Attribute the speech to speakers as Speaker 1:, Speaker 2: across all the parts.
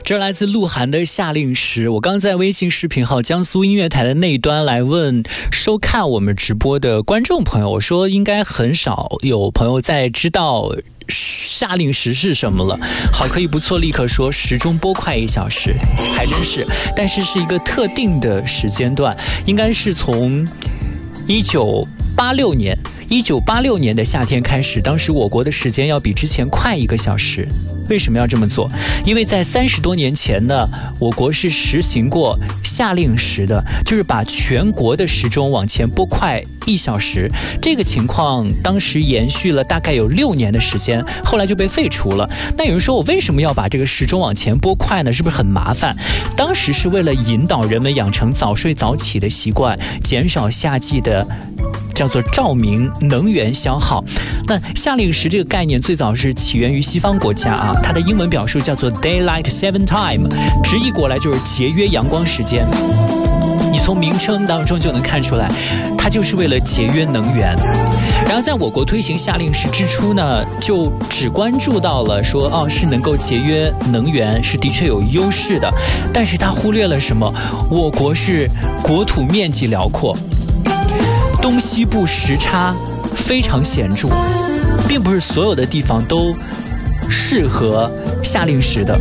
Speaker 1: 这来自鹿晗的夏令时。我刚在微信视频号江苏音乐台的那一端来问收看我们直播的观众朋友，我说应该很少有朋友在知道夏令时是什么了。好，可以不错，立刻说时钟拨快1小时，还真是，但是是一个特定的时间段，应该是从1986年的夏天开始，当时我国的时间要比之前快1个小时。为什么要这么做？因为在30多年前呢，我国是实行过夏令时的，就是把全国的时钟往前拨快1小时。这个情况当时延续了大概有6年的时间，后来就被废除了。那有人说，我为什么要把这个时钟往前拨快呢？是不是很麻烦？当时是为了引导人们养成早睡早起的习惯，减少夏季的叫做照明能源消耗。那夏令时这个概念最早是起源于西方国家啊，它的英文表述叫做 Daylight Saving Time， 直译过来就是节约阳光时间。你从名称当中就能看出来，它就是为了节约能源。然后在我国推行夏令时之初呢，就只关注到了说是能够节约能源，是的确有优势的，但是它忽略了什么？我国是国土面积辽阔，东西部时差非常显著，并不是所有的地方都适合夏令时的。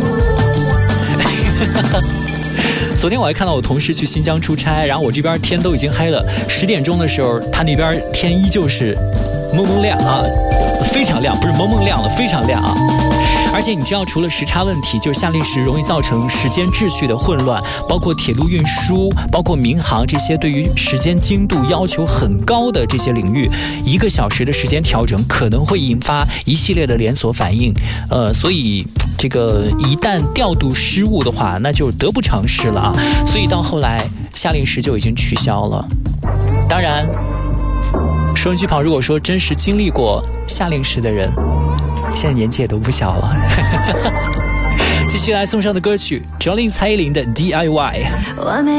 Speaker 1: 昨天我还看到我同事去新疆出差，然后我这边天都已经黑了，10点钟的时候，他那边天依旧是蒙蒙亮啊，非常亮，不是蒙蒙亮了，非常亮啊。而且你知道，除了时差问题，就是夏令时容易造成时间秩序的混乱，包括铁路运输，包括民航这些对于时间精度要求很高的这些领域，1个小时的时间调整可能会引发一系列的连锁反应。所以这个一旦调度失误的话，那就得不偿失了啊。所以到后来夏令时就已经取消了。当然，收音机旁如果说真实经历过夏令时的人，现在年纪也都不小了。继续来送上的歌曲 Jolin 蔡依林的 DIY。